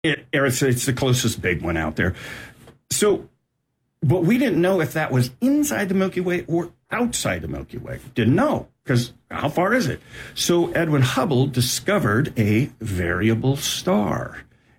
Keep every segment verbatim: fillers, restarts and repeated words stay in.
It, it's, it's the closest big one out there. So, but we didn't know if that was inside the Milky Way or outside the Milky Way. Didn't know, because how far is it? So Edwin Hubble discovered a variable star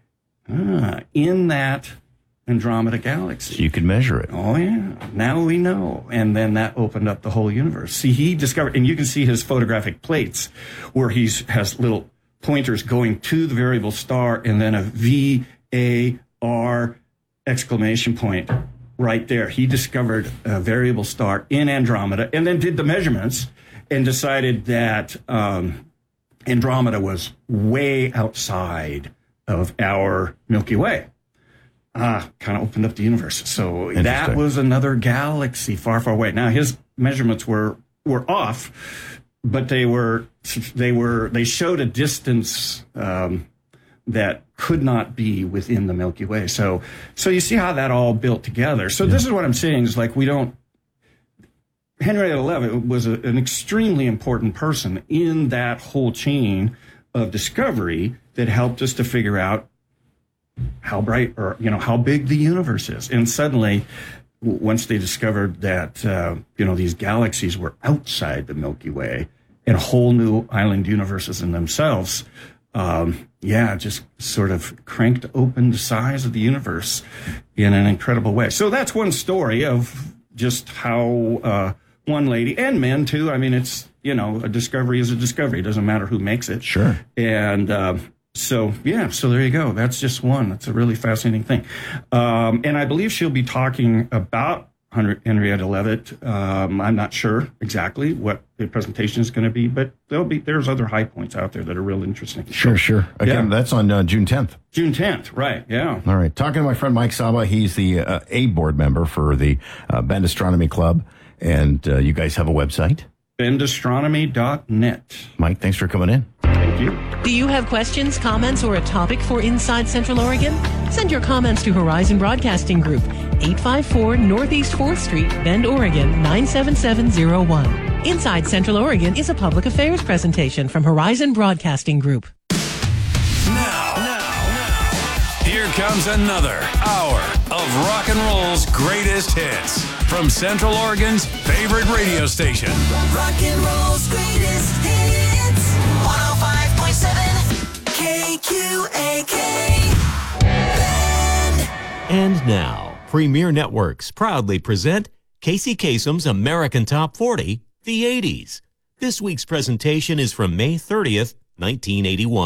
ah, in that Andromeda galaxy. So you could measure it. Oh, yeah. Now we know. And then that opened up the whole universe. See, he discovered, and you can see his photographic plates where he has little pointers going to the variable star and then a V A R exclamation point right there. He discovered a variable star in Andromeda and then did the measurements and decided that um, Andromeda was way outside of our Milky Way. Ah, kind of opened up the universe. So that was another galaxy far, far away. Now his measurements were were off, but they were they were they showed a distance um, that could not be within the Milky Way. So so you see how that all built together. So yeah. This is what I'm saying is like we don't. Henrietta Leavitt was a, an extremely important person in that whole chain of discovery that helped us to figure out how bright or, you know, how big the universe is. And suddenly, once they discovered that, uh, you know, these galaxies were outside the Milky Way and whole new island universes in themselves, um, yeah, just sort of cranked open the size of the universe in an incredible way. So that's one story of just how uh, one lady, and men too, I mean, it's, you know, a discovery is a discovery. It doesn't matter who makes it. Sure. And, uh, So, yeah, so there you go. That's just one. That's a really fascinating thing. Um, and I believe she'll be talking about Henrietta Leavitt. Um, I'm not sure exactly what the presentation is going to be, but there'll be there's other high points out there that are real interesting. Sure, sure. Again, yeah. That's on uh, June tenth. June tenth, right, yeah. All right. Talking to my friend Mike Saba. He's the uh, A board member for the uh, Bend Astronomy Club. And uh, you guys have a website? bend astronomy dot net. Mike, thanks for coming in. Thank you. Do you have questions, comments, or a topic for Inside Central Oregon? Send your comments to Horizon Broadcasting Group, eight five four Northeast fourth Street, Bend, Oregon, nine seven seven zero one. Inside Central Oregon is a public affairs presentation from Horizon Broadcasting Group. Now, now, now, here comes another hour of rock and roll's greatest hits from Central Oregon's favorite radio station. Rock and roll's greatest hits. one oh five point seven K Q A K. Bend. And now, Premier Networks proudly present Casey Kasem's American Top forty, the eighties. This week's presentation is from May thirtieth, nineteen eighty-one.